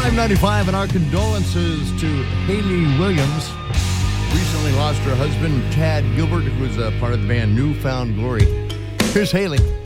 595, and our condolences to Haley Williams. Recently lost her husband, Chad Gilbert, who was a part of the band Newfound Glory. Here's Haley.